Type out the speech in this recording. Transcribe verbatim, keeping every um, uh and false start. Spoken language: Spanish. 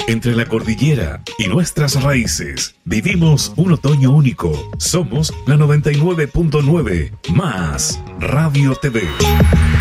Entre la cordillera y nuestras raíces, vivimos un otoño único. Somos la noventa y nueve punto nueve más Radio T V.